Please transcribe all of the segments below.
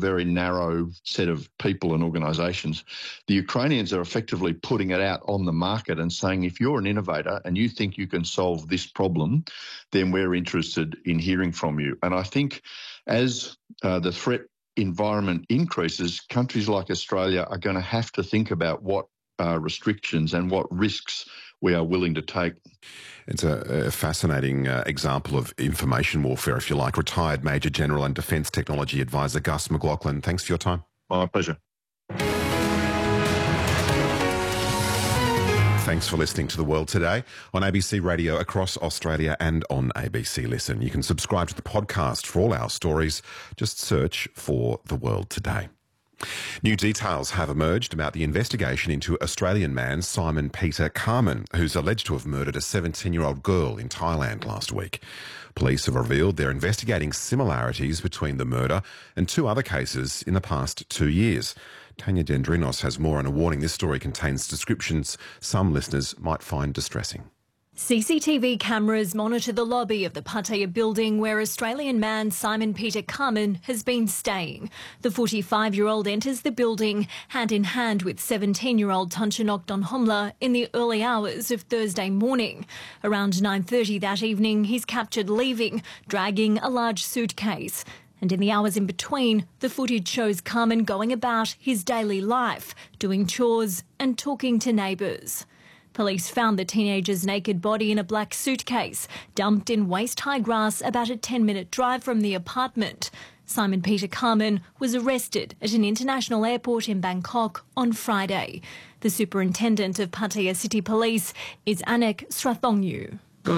very narrow set of people and organisations. The Ukrainians are effectively putting it out on the market and saying, if you're an innovator and you think you can solve this problem, then we're interested in hearing from you. And I think as the threat environment increases, countries like Australia are going to have to think about what restrictions and what risks we are willing to take. It's a fascinating example of information warfare, if you like. Retired Major General and Defence Technology Advisor Gus McLaughlin, thanks for your time. My pleasure. Thanks for listening to The World Today on ABC Radio across Australia and on ABC Listen. You can subscribe to the podcast for all our stories. Just search for The World Today. New details have emerged about the investigation into Australian man Simon Peter Carman, who's alleged to have murdered a 17-year-old girl in Thailand last week. Police have revealed they're investigating similarities between the murder and two other cases in the past 2 years. Tanya Dendrinos has more, and a warning: this story contains descriptions some listeners might find distressing. CCTV cameras monitor the lobby of the Pattaya building where Australian man Simon Peter Carman has been staying. The 45-year-old enters the building hand in hand with 17-year-old Tanchanok Donhomla in the early hours of Thursday morning. Around 9:30 that evening, he's captured leaving, dragging a large suitcase. And in the hours in between, the footage shows Carman going about his daily life, doing chores and talking to neighbours. Police found the teenager's naked body in a black suitcase, dumped in waist-high grass about a 10-minute drive from the apartment. Simon Peter Carman was arrested at an international airport in Bangkok on Friday. The superintendent of Pattaya City Police is Anek Srathongyu.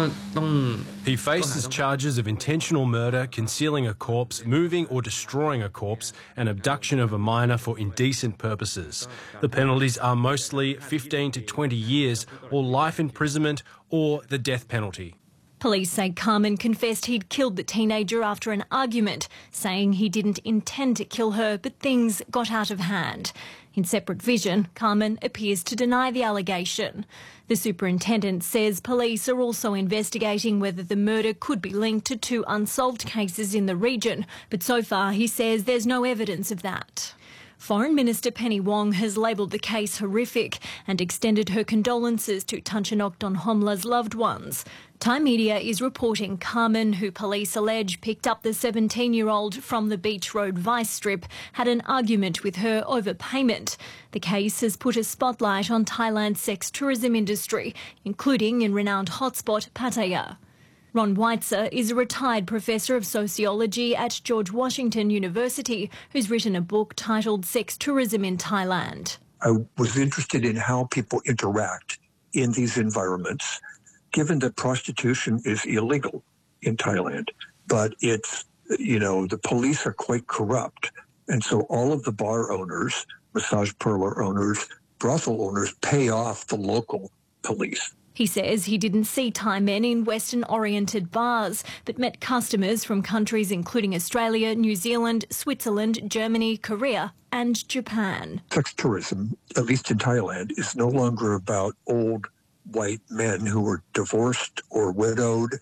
He faces charges of intentional murder, concealing a corpse, moving or destroying a corpse, and abduction of a minor for indecent purposes. The penalties are mostly 15 to 20 years or life imprisonment or the death penalty. Police say Carman confessed he'd killed the teenager after an argument, saying he didn't intend to kill her, but things got out of hand. In separate vision, Carman appears to deny the allegation. The superintendent says police are also investigating whether the murder could be linked to two unsolved cases in the region, but so far he says there's no evidence of that. Foreign Minister Penny Wong has labelled the case horrific and extended her condolences to Tanchanok Donhomla's loved ones. Thai media is reporting Carman, who police allege picked up the 17-year-old from the Beach Road Vice Strip, had an argument with her over payment. The case has put a spotlight on Thailand's sex tourism industry, including in renowned hotspot Pattaya. Ron Weitzer is a retired professor of sociology at George Washington University who's written a book titled Sex Tourism in Thailand. I was interested in how people interact in these environments, given that prostitution is illegal in Thailand. But it's, the police are quite corrupt. And so all of the bar owners, massage parlor owners, brothel owners pay off the local police. He says he didn't see Thai men in Western-oriented bars, but met customers from countries including Australia, New Zealand, Switzerland, Germany, Korea and Japan. Sex tourism, at least in Thailand, is no longer about old white men who are divorced or widowed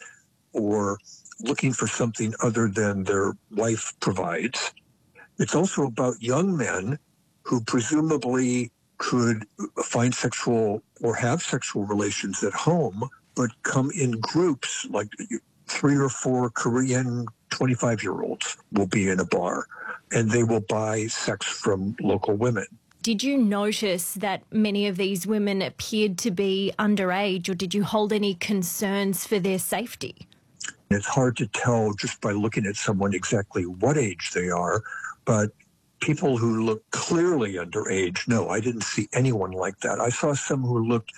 or looking for something other than their wife provides. It's also about young men who presumably could find sexual or have sexual relations at home, but come in groups, like 3 or 4 Korean 25-year-olds will be in a bar, and they will buy sex from local women. Did you notice that many of these women appeared to be underage, or did you hold any concerns for their safety? It's hard to tell just by looking at someone exactly what age they are, but people who look clearly underage, no, I didn't see anyone like that. I saw some who looked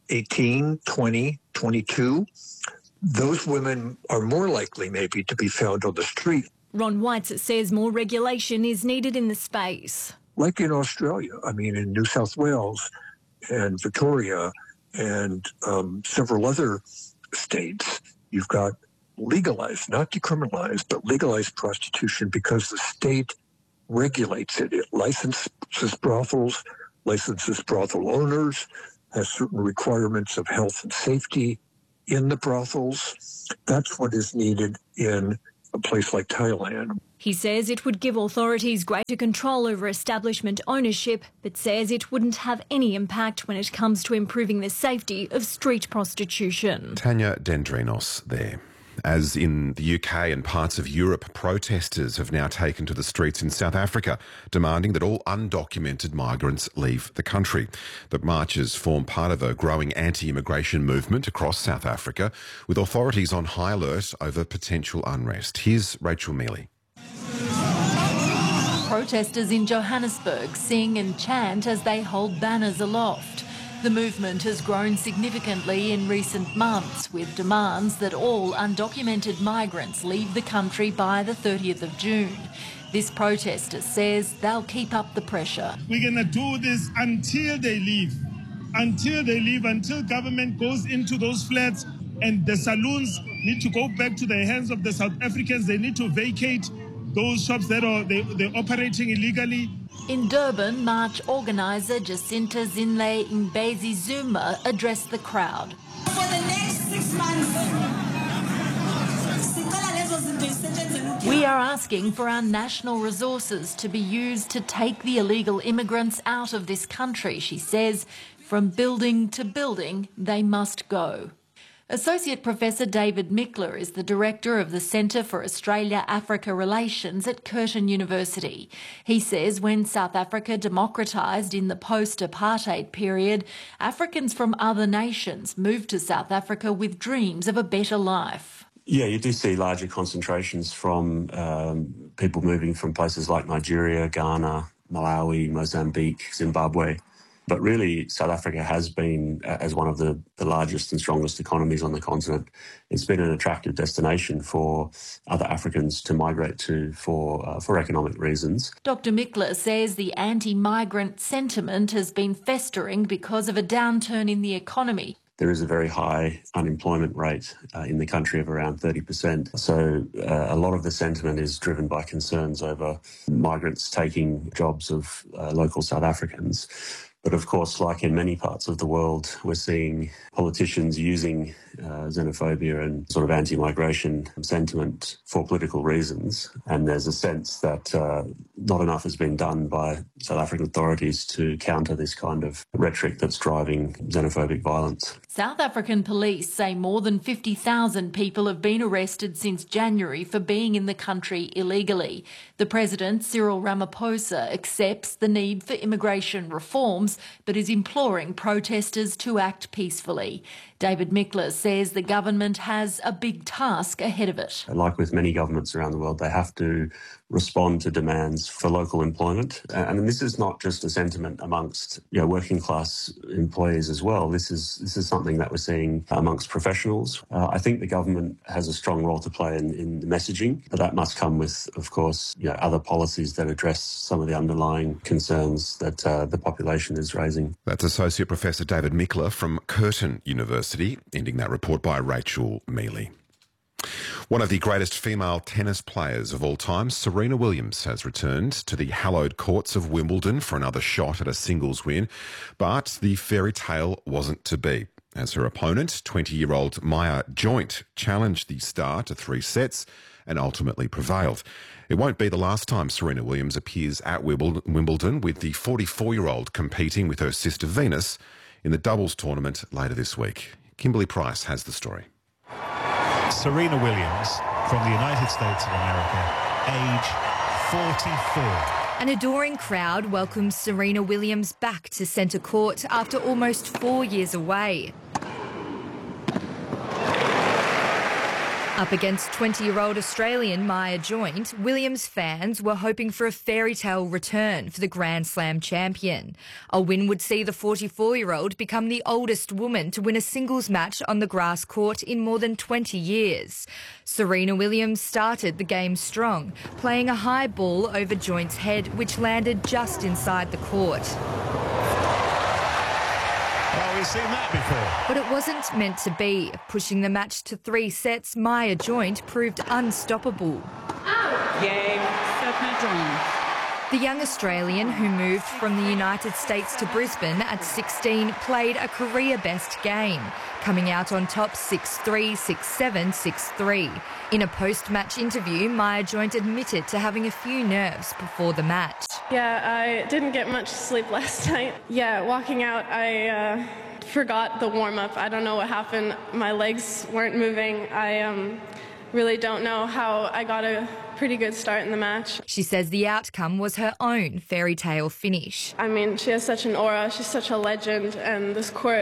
18, 20, 22. Those women are more likely maybe to be found on the street. Ron Weitzer says more regulation is needed in the space. Like in Australia, in New South Wales and Victoria and several other states, you've got legalized, not decriminalized, but legalized prostitution because the state regulates it. It licenses brothels, licenses brothel owners, has certain requirements of health and safety in the brothels. That's what is needed in a place like Thailand. He says it would give authorities greater control over establishment ownership, but says it wouldn't have any impact when it comes to improving the safety of street prostitution. Tanya Dendrinos there. As in the UK and parts of Europe, protesters have now taken to the streets in South Africa, demanding that all undocumented migrants leave the country. The marches form part of a growing anti-immigration movement across South Africa, with authorities on high alert over potential unrest. Here's Rachel Mealy. Protesters in Johannesburg sing and chant as they hold banners aloft. The movement has grown significantly in recent months, with demands that all undocumented migrants leave the country by the 30th of June. This protester says they'll keep up the pressure. We're going to do this until they leave. Until government goes into those flats and the saloons need to go back to the hands of the South Africans. They need to vacate those shops that they're operating illegally. In Durban, march organiser Jacinta Zinhle Mbezi Zuma addressed the crowd. For the next 6 months, we are asking for our national resources to be used to take the illegal immigrants out of this country, she says. From building to building, they must go. Associate Professor David Mickler is the Director of the Centre for Australia-Africa Relations at Curtin University. He says when South Africa democratised in the post-apartheid period, Africans from other nations moved to South Africa with dreams of a better life. Yeah, you do see larger concentrations from people moving from places like Nigeria, Ghana, Malawi, Mozambique, Zimbabwe. But really, South Africa has been, as one of the largest and strongest economies on the continent, it's been an attractive destination for other Africans to migrate to for economic reasons. Dr Mickler says the anti-migrant sentiment has been festering because of a downturn in the economy. There is a very high unemployment rate in the country of around 30%. So a lot of the sentiment is driven by concerns over migrants taking jobs of local South Africans. But of course, like in many parts of the world, we're seeing politicians using xenophobia and sort of anti-migration sentiment for political reasons. And there's a sense that not enough has been done by South African authorities to counter this kind of rhetoric that's driving xenophobic violence. South African police say more than 50,000 people have been arrested since January for being in the country illegally. The President, Cyril Ramaphosa, accepts the need for immigration reforms, but is imploring protesters to act peacefully. David Mickler says the government has a big task ahead of it. Like with many governments around the world, they have to respond to demands for local employment. And this is not just a sentiment amongst working class employees as well. This is something that we're seeing amongst professionals. I think the government has a strong role to play in the messaging, but that must come with, of course, other policies that address some of the underlying concerns that the population is raising. That's Associate Professor David Mickler from Curtin University, ending that report by Rachel Mealy. One of the greatest female tennis players of all time, Serena Williams, has returned to the hallowed courts of Wimbledon for another shot at a singles win, but the fairy tale wasn't to be, as her opponent, 20-year-old Maya Joint, challenged the star to 3 sets and ultimately prevailed. It won't be the last time Serena Williams appears at Wimbledon, with the 44-year-old competing with her sister Venus in the doubles tournament later this week. Kimberly Price has the story. Serena Williams from the United States of America, age 44. An adoring crowd welcomes Serena Williams back to centre court after almost 4 years away. Up against 20-year-old Australian Maya Joint, Williams fans were hoping for a fairy tale return for the Grand Slam champion. A win would see the 44-year-old become the oldest woman to win a singles match on the grass court in more than 20 years. Serena Williams started the game strong, playing a high ball over Joint's head, which landed just inside the court. Well, we've seen that before. But it wasn't meant to be. Pushing the match to 3 sets, Maya Joint proved unstoppable. Game, set, match on. The young Australian who moved from the United States to Brisbane at 16 played a career-best game, coming out on top 6-3, 6-7, 6-3. In a post-match interview, Maya Joint admitted to having a few nerves before the match. Yeah, I didn't get much sleep last night. Yeah, walking out, I forgot the warm-up. I don't know what happened. My legs weren't moving. I really don't know how I got a pretty good start in the match. She says the outcome was her own fairy tale finish. I mean, she has such an aura. She's such a legend, and this court